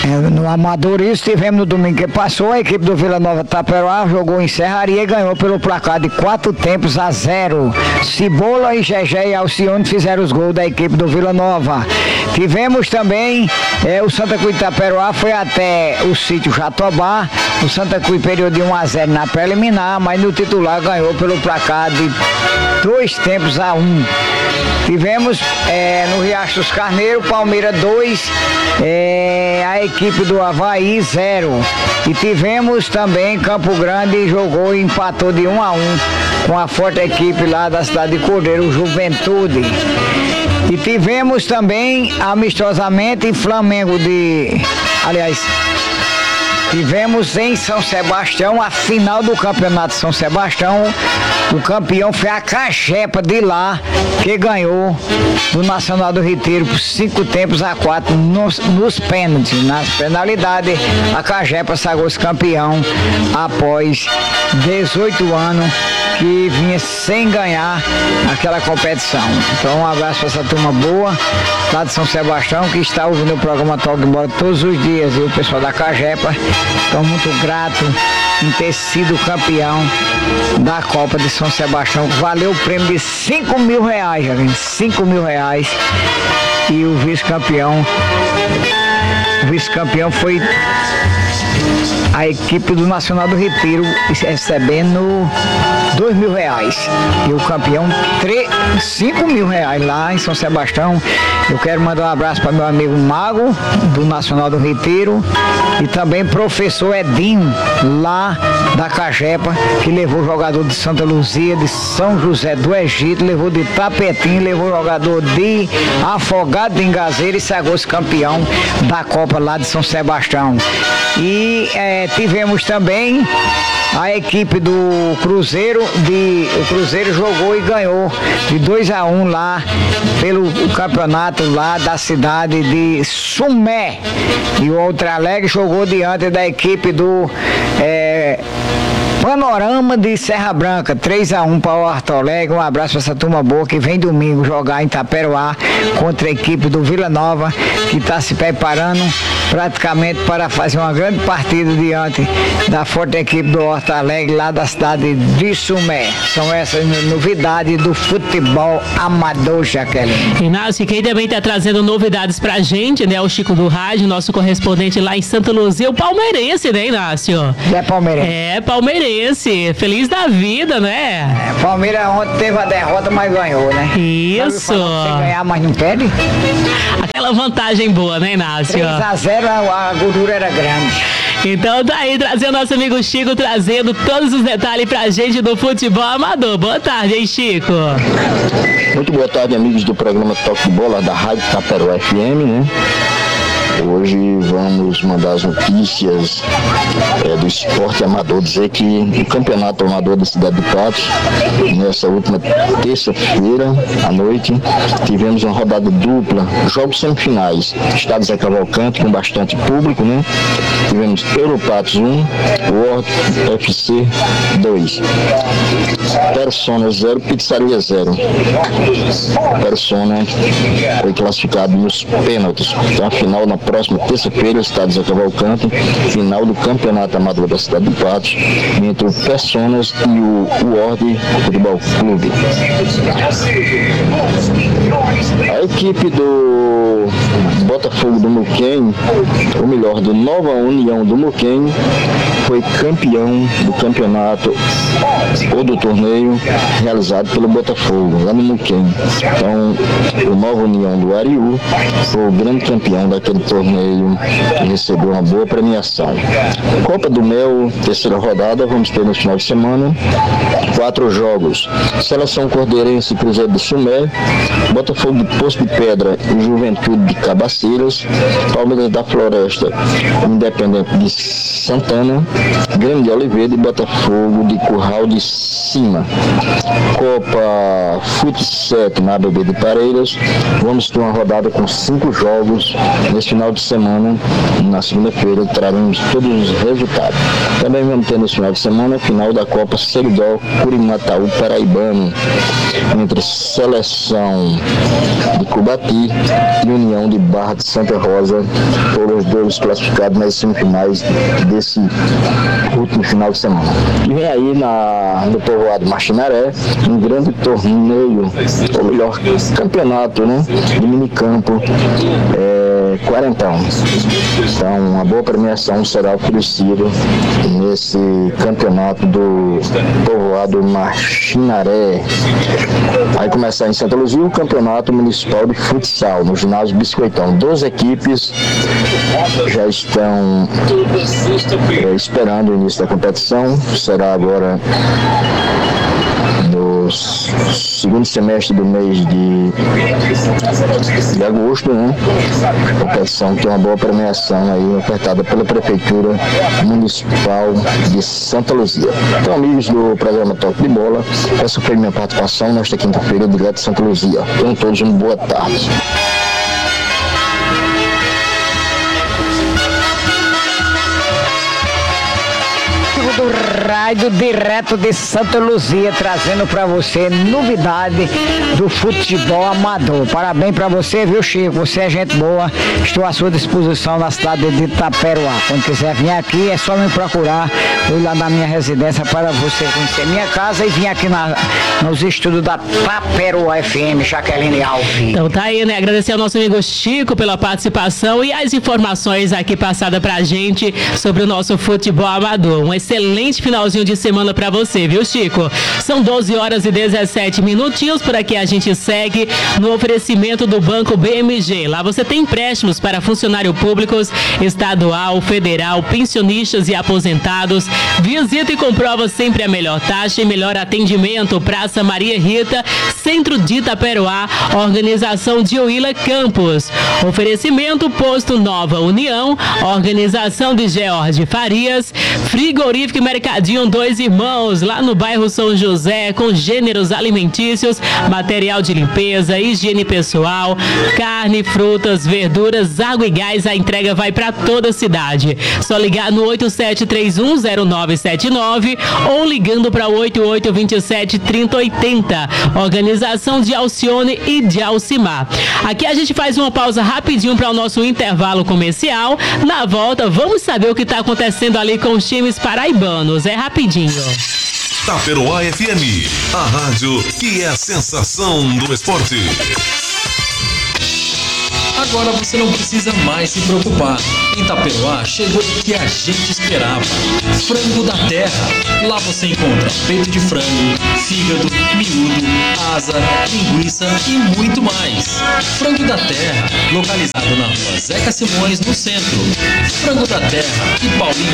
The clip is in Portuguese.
No Amadorismo tivemos no domingo que passou, a equipe do Vila Nova Taperoá jogou em Serraria e ganhou pelo placar de 4-0. Cebola e Gegé e Alcione fizeram os gols da equipe do Vila Nova. Tivemos também o Santa Cruz de Taperoá foi até o sítio Jatobá. O Santa Cruz perdeu de 1-0 na preliminar, mas no titular ganhou pelo placar de 2-1. Tivemos no Riacho dos Carneiros, Palmeiras 2, a equipe do Avaí 0. E tivemos também Campo Grande jogou e empatou de 1-1 com a forte equipe lá da cidade de Cordeiro, Juventude. E tivemos também amistosamente Flamengo tivemos em São Sebastião a final do campeonato de São Sebastião. O campeão foi a Cajepa de lá, que ganhou do Nacional do Retiro por 5-4 nos pênaltis. Nas penalidades, a Cajepa sagrou-se campeão após 18 anos que vinha sem ganhar aquela competição. Então um abraço para essa turma boa lá de São Sebastião que está ouvindo o programa Toque de Bola todos os dias, e o pessoal da Cajepa. Estou muito grato em ter sido campeão da Copa de São Sebastião, que valeu o prêmio de R$5 mil, gente, R$5 mil. E o vice-campeão foi a equipe do Nacional do Retiro, recebendo R$2 mil. E o campeão R$5 mil lá em São Sebastião. Eu quero mandar um abraço para meu amigo Mago, do Nacional do Retiro, e também professor Edinho, lá da Cajepa, que levou o jogador de Santa Luzia, de São José do Egito, levou de Tapetim, levou o jogador de Afogado de Engazeira e sagrou-se campeão da Copa lá de São Sebastião. E tivemos também a equipe do Cruzeiro, o Cruzeiro jogou e ganhou de 2-1 lá pelo campeonato lá da cidade de Sumé. E o Outra Alegre jogou diante da equipe do Panorama de Serra Branca, 3-1 para o Alto Alegre. Um abraço para essa turma boa que vem domingo jogar em Taperoá contra a equipe do Vila Nova, que está se preparando praticamente para fazer uma grande partida diante da forte equipe do Alto Alegre, lá da cidade de Sumé. São essas novidades do futebol amador, Jaqueline. Inácio, quem também está trazendo novidades pra gente, né? O Chico do Rádio, nosso correspondente lá em Santa Luzia, o palmeirense, né, Inácio? É palmeirense. É, palmeirense. Feliz da vida, né? Palmeiras ontem teve a derrota, mas ganhou, né? Isso. Você ganhar, mas não perde? Aquela vantagem boa, né, Inácio? 3-0, a gordura era grande. Então tá aí, trazendo nosso amigo Chico, trazendo todos os detalhes pra gente do futebol amador. Boa tarde, hein, Chico? Muito boa tarde, amigos do programa Toque de Bola da Rádio Taperoá FM, né? Hoje vamos mandar as notícias do esporte amador, dizer que o campeonato amador da cidade de Patos, nessa última terça-feira à noite, tivemos uma rodada dupla, jogos semifinais, Estado Zé Cavalcante com bastante público, né? Tivemos Europatos 1, World FC 2, Persona 0, Pizzaria 0. Persona foi classificado nos pênaltis. Então a final na próxima terça-feira, o Estado Zé Cavalcante, final do campeonato amador da cidade de Patos, entre o Personas e o World Futebol Clube. A equipe do Botafogo do Muquem, ou melhor, do Nova União do Muquem, foi campeão do campeonato ou do torneio realizado pelo Botafogo, lá no Muquem. Então, o Nova União do Ariú foi o grande campeão daquele torneio e recebeu uma boa premiação. Copa do Mel, terceira rodada, vamos ter no final de semana 4 jogos. Seleção Cordeirense e Cruzeiro do Sumé, Botafogo de Poço de Pedra e Juventude de Cabaceiras, Palmeiras da Floresta, Independente de Santana, Grêmio de Oliveira e Botafogo de Curral de Cima. Copa Fute 7 na ABB de Pareiras, vamos ter uma rodada com 5 jogos nesse final de semana. Na segunda-feira traremos todos os resultados. Também vamos ter no final de semana a final da Copa Seridó Curimataú Paraibano, entre Seleção de Cubati e União de Barra Barra de Santa Rosa, foram os dois classificados nas semifinais desse último final de semana. E vem aí no povoado Marchinaré, um grande torneio, ou melhor, campeonato, né, de minicampo, quarentão. Então, uma boa premiação será oferecida nesse campeonato do povoado Marchinaré. Vai começar em Santa Luzia o campeonato municipal de futsal, no ginásio Biscoitão. 12 equipes já estão esperando o início da competição. Será agora no segundo semestre do mês de agosto, né? A competição tem uma boa premiação aí, ofertada pela Prefeitura Municipal de Santa Luzia. Então, amigos do programa Toque de Bola, essa foi minha participação nesta quinta-feira, direto de Santa Luzia. Tenham todos uma boa tarde. Do rádio direto de Santa Luzia, trazendo para você novidade do futebol amador. Parabéns para você, viu, Chico? Você é gente boa. Estou à sua disposição na cidade de Itaperuá. Quando quiser vir aqui, é só me procurar. Vou ir lá na minha residência para você conhecer minha casa e vir aqui nos estúdios da Itaperuá FM, Jaqueline Alves. Então tá aí, né? Agradecer ao nosso amigo Chico pela participação e as informações aqui passadas pra gente sobre o nosso futebol amador. Um excelente finalzinho de semana pra você, viu, Chico? São 12 horas e 17 minutinhos, por aqui a gente segue no oferecimento do Banco BMG. Lá você tem empréstimos para funcionários públicos, estadual, federal, pensionistas e aposentados. Visita e comprova sempre a melhor taxa e melhor atendimento. Praça Maria Rita, Centro de Itaperuá, organização de Willa Campos. Oferecimento Posto Nova União, organização de George Farias, Frigorífico e Mercadinho Dois Irmãos, lá no bairro São José, com gêneros alimentícios, material de limpeza, higiene pessoal, carne, frutas, verduras, água e gás. A entrega vai para toda a cidade. Só ligar no 87310979 ou ligando para 88273080. Organização de Alcione e de Alcimar. Aqui a gente faz uma pausa rapidinho para o nosso intervalo comercial. Na volta, vamos saber o que está acontecendo ali com os times paraibanos. É rapidinho. Itaperuá FM, a rádio que é a sensação do esporte. Agora você não precisa mais se preocupar. Em Itaperuá chegou o que a gente esperava. Frango da Terra. Lá você encontra peito de frango, fígado, miúdo, asa, linguiça e muito mais. Frango da Terra, localizado na rua Zeca Simões, no centro. Frango da Terra e Paulinho